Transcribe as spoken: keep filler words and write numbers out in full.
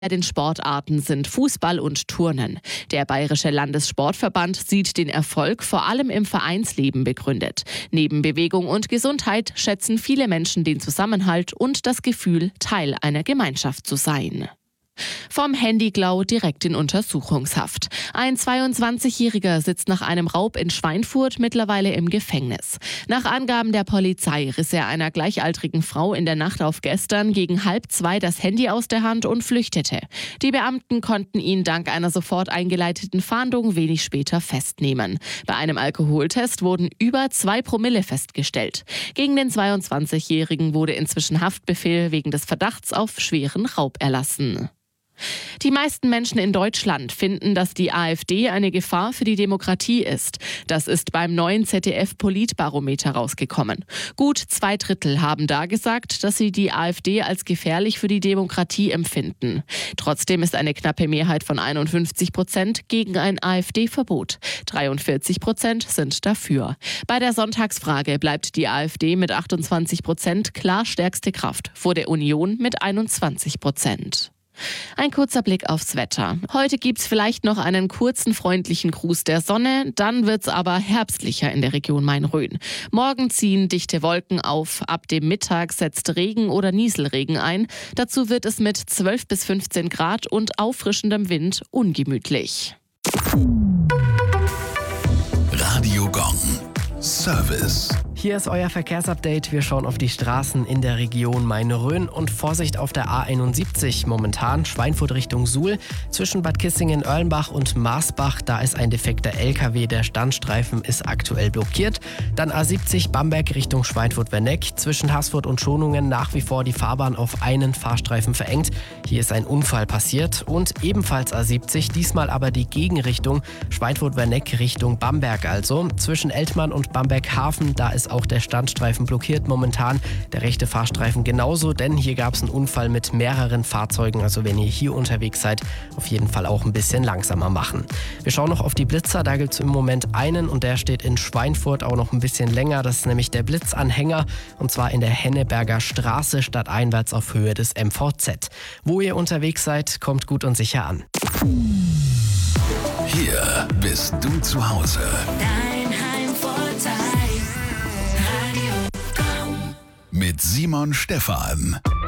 Bei den Sportarten sind Fußball und Turnen. Der Bayerische Landessportverband sieht den Erfolg vor allem im Vereinsleben begründet. Neben Bewegung und Gesundheit schätzen viele Menschen den Zusammenhalt und das Gefühl, Teil einer Gemeinschaft zu sein. Vom Handyglau direkt in Untersuchungshaft. Ein zweiundzwanzigjähriger sitzt nach einem Raub in Schweinfurt mittlerweile im Gefängnis. Nach Angaben der Polizei riss er einer gleichaltrigen Frau in der Nacht auf gestern gegen halb zwei das Handy aus der Hand und flüchtete. Die Beamten konnten ihn dank einer sofort eingeleiteten Fahndung wenig später festnehmen. Bei einem Alkoholtest wurden über zwei Promille festgestellt. Gegen den zweiundzwanzigjährigen wurde inzwischen Haftbefehl wegen des Verdachts auf schweren Raub erlassen. Die meisten Menschen in Deutschland finden, dass die AfD eine Gefahr für die Demokratie ist. Das ist beim neuen Z D F-Politbarometer rausgekommen. Gut zwei Drittel haben da gesagt, dass sie die AfD als gefährlich für die Demokratie empfinden. Trotzdem ist eine knappe Mehrheit von einundfünfzig Prozent gegen ein AfD-Verbot. dreiundvierzig Prozent sind dafür. Bei der Sonntagsfrage bleibt die AfD mit achtundzwanzig Prozent klar stärkste Kraft, vor der Union mit einundzwanzig Prozent. Ein kurzer Blick aufs Wetter. Heute gibt's vielleicht noch einen kurzen, freundlichen Gruß der Sonne, dann wird's aber herbstlicher in der Region Main-Rhön. Morgen ziehen dichte Wolken auf, ab dem Mittag setzt Regen oder Nieselregen ein. Dazu wird es mit zwölf bis fünfzehn Grad und auffrischendem Wind ungemütlich. Radio Gong. Service. Hier ist euer Verkehrsupdate. Wir schauen auf die Straßen in der Region Main-Rhön und Vorsicht auf der A einundsiebzig momentan. Schweinfurt Richtung Suhl. Zwischen Bad Kissingen-Erlenbach und Marsbach, da ist ein defekter L K W. Der Standstreifen ist aktuell blockiert. Dann A siebzig Bamberg Richtung Schweinfurt-Werneck. Zwischen Haßfurt und Schonungen nach wie vor die Fahrbahn auf einen Fahrstreifen verengt. Hier ist ein Unfall passiert. Und ebenfalls A siebzig, diesmal aber die Gegenrichtung. Schweinfurt-Werneck Richtung Bamberg also. Zwischen Eltmann und Bamberg-Hafen, da ist auch der Standstreifen blockiert momentan. Der rechte Fahrstreifen genauso, denn hier gab es einen Unfall mit mehreren Fahrzeugen. Also wenn ihr hier unterwegs seid, auf jeden Fall auch ein bisschen langsamer machen. Wir schauen noch auf die Blitzer. Da gibt es im Moment einen und der steht in Schweinfurt auch noch ein bisschen länger. Das ist nämlich der Blitzanhänger und zwar in der Henneberger Straße stadteinwärts auf Höhe des M V Z. Wo ihr unterwegs seid, kommt gut und sicher an. Hier bist du zu Hause. Mit Simon Stephan.